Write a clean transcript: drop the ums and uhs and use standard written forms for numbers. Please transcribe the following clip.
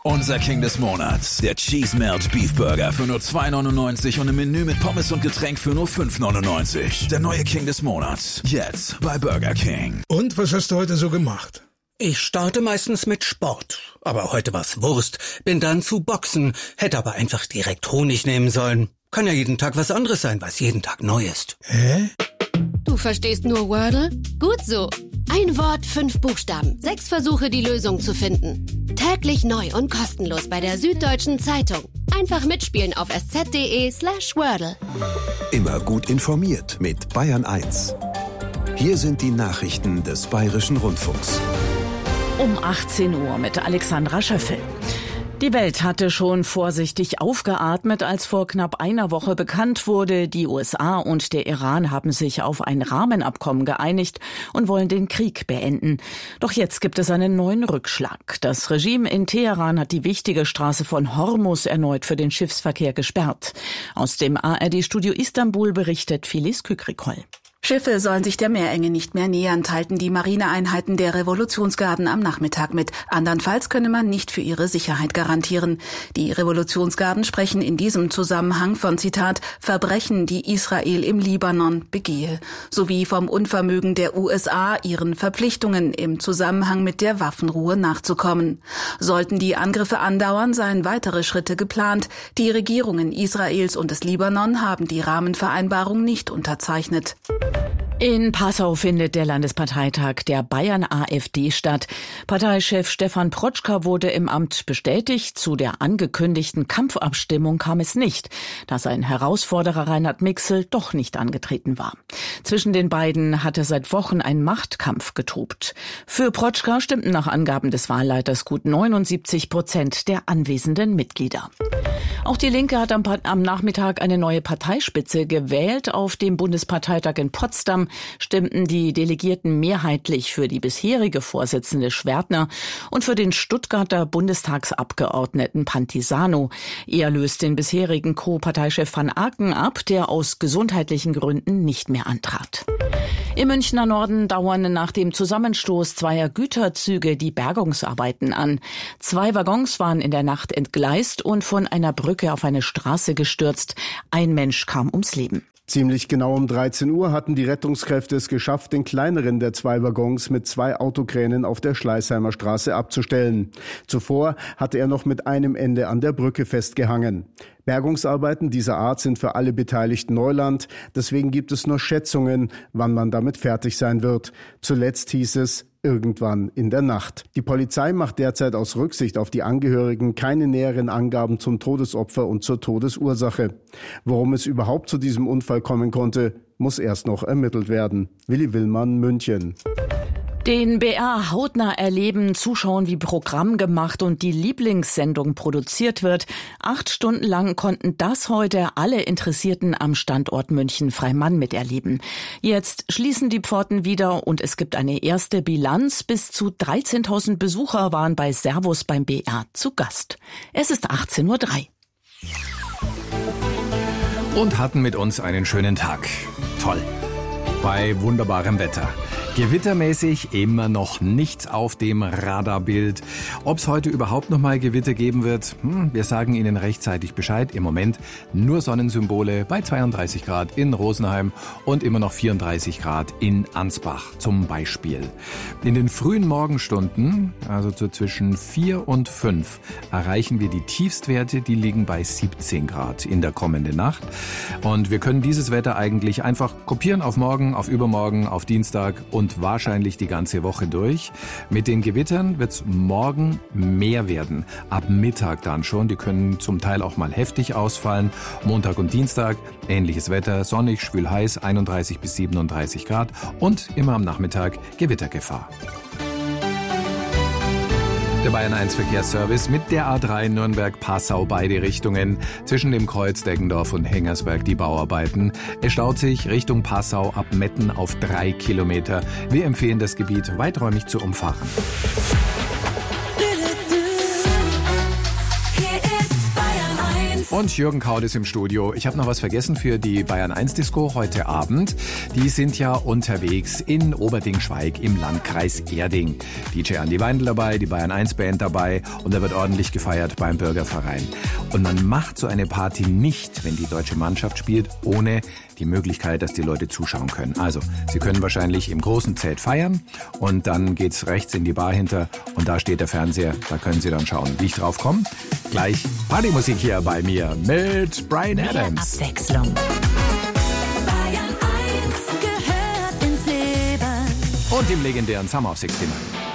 Unser King des Monats, der Cheese Melt Beef Burger für nur $2,99 und ein Menü mit Pommes und Getränk für nur $5,99. Der neue King des Monats, jetzt bei Burger King. Und was hast du heute so gemacht? Ich starte meistens mit Sport, aber heute war's Wurst, bin dann zu Boxen, hätte aber einfach direkt Honig nehmen sollen. Kann ja jeden Tag was anderes sein, was jeden Tag neu ist. Hä? Du verstehst nur Wordle? Gut so. Ein Wort, 5 Buchstaben, 6 Versuche, die Lösung zu finden. Täglich neu und kostenlos bei der Süddeutschen Zeitung. Einfach mitspielen auf sz.de/Wordle. Immer gut informiert mit Bayern 1. Hier sind die Nachrichten des Bayerischen Rundfunks. Um 18 Uhr mit Alexandra Schöffel. Die Welt hatte schon vorsichtig aufgeatmet, als vor knapp einer Woche bekannt wurde, die USA und der Iran haben sich auf ein Rahmenabkommen geeinigt und wollen den Krieg beenden. Doch jetzt gibt es einen neuen Rückschlag. Das Regime in Teheran hat die wichtige Straße von Hormuz erneut für den Schiffsverkehr gesperrt. Aus dem ARD-Studio Istanbul berichtet Filiz Kükrikol. Schiffe sollen sich der Meerenge nicht mehr nähern, teilten die Marineeinheiten der Revolutionsgarden am Nachmittag mit. Andernfalls könne man nicht für ihre Sicherheit garantieren. Die Revolutionsgarden sprechen in diesem Zusammenhang von, Zitat, Verbrechen, die Israel im Libanon begehe, sowie vom Unvermögen der USA, ihren Verpflichtungen im Zusammenhang mit der Waffenruhe nachzukommen. Sollten die Angriffe andauern, seien weitere Schritte geplant. Die Regierungen Israels und des Libanon haben die Rahmenvereinbarung nicht unterzeichnet. In Passau findet der Landesparteitag der Bayern-AfD statt. Parteichef Stefan Protschka wurde im Amt bestätigt. Zu der angekündigten Kampfabstimmung kam es nicht, da sein Herausforderer Reinhard Mixel doch nicht angetreten war. Zwischen den beiden hatte seit Wochen ein Machtkampf getobt. Für Protschka stimmten nach Angaben des Wahlleiters gut 79% der anwesenden Mitglieder. Auch die Linke hat am Nachmittag eine neue Parteispitze gewählt. Auf dem Bundesparteitag in Potsdam stimmten die Delegierten mehrheitlich für die bisherige Vorsitzende Schwertner und für den Stuttgarter Bundestagsabgeordneten Pantisano. Er löst den bisherigen Co-Parteichef van Aken ab, der aus gesundheitlichen Gründen nicht mehr antrat. Im Münchner Norden dauern nach dem Zusammenstoß zweier Güterzüge die Bergungsarbeiten an. 2 Waggons waren in der Nacht entgleist und von einer Brücke auf eine Straße gestürzt. Ein Mensch kam ums Leben. Ziemlich genau um 13 Uhr hatten die Rettungskräfte es geschafft, den kleineren der 2 Waggons mit 2 Autokränen auf der Schleißheimer Straße abzustellen. Zuvor hatte er noch mit einem Ende an der Brücke festgehangen. Bergungsarbeiten dieser Art sind für alle Beteiligten Neuland. Deswegen gibt es nur Schätzungen, wann man damit fertig sein wird. Zuletzt hieß es, irgendwann in der Nacht. Die Polizei macht derzeit aus Rücksicht auf die Angehörigen keine näheren Angaben zum Todesopfer und zur Todesursache. Worum es überhaupt zu diesem Unfall kommen konnte, muss erst noch ermittelt werden. Willi Willmann, München. Den BR hautnah erleben, zuschauen, wie Programm gemacht und die Lieblingssendung produziert wird. 8 Stunden lang konnten das heute alle Interessierten am Standort München-Freimann miterleben. Jetzt schließen die Pforten wieder und es gibt eine erste Bilanz. Bis zu 13.000 Besucher waren bei Servus beim BR zu Gast. Es ist 18:03 Uhr. Und hatten mit uns einen schönen Tag. Toll. Bei wunderbarem Wetter. Gewittermäßig immer noch nichts auf dem Radarbild. Ob es heute überhaupt noch mal Gewitter geben wird, wir sagen Ihnen rechtzeitig Bescheid. Im Moment nur Sonnensymbole bei 32 Grad in Rosenheim und immer noch 34 Grad in Ansbach zum Beispiel. In den frühen Morgenstunden, also so zwischen 4 und 5, erreichen wir die Tiefstwerte, die liegen bei 17 Grad in der kommenden Nacht. Und wir können dieses Wetter eigentlich einfach kopieren auf morgen, auf übermorgen, auf Dienstag und wahrscheinlich die ganze Woche durch. Mit den Gewittern wird es morgen mehr werden. Ab Mittag dann schon. Die können zum Teil auch mal heftig ausfallen. Montag und Dienstag ähnliches Wetter. Sonnig, schwül heiß, 31 bis 37 Grad. Und immer am Nachmittag Gewittergefahr. Der Bayern 1 Verkehrsservice mit der A3 Nürnberg-Passau beide Richtungen. Zwischen dem Kreuz Deggendorf und Hengersberg die Bauarbeiten. Es staut sich Richtung Passau ab Metten auf 3 Kilometer. Wir empfehlen das Gebiet weiträumig zu umfahren. Und Jürgen Kaut ist im Studio. Ich habe noch was vergessen für die Bayern 1 Disco heute Abend. Die sind ja unterwegs in Oberding-Schweig im Landkreis Erding. DJ Andi Weindl dabei, die Bayern 1 Band dabei und da wird ordentlich gefeiert beim Bürgerverein. Und man macht so eine Party nicht, wenn die deutsche Mannschaft spielt, ohne die Möglichkeit, dass die Leute zuschauen können. Also, sie können wahrscheinlich im großen Zelt feiern und dann geht's rechts in die Bar hinter und da steht der Fernseher, da können Sie dann schauen, wie ich drauf komme. Gleich Partymusik hier bei mir mit Bryan Adams. Mehr Abwechslung. Bayern 1 gehört ins Leben. Und dem legendären Summer of 69.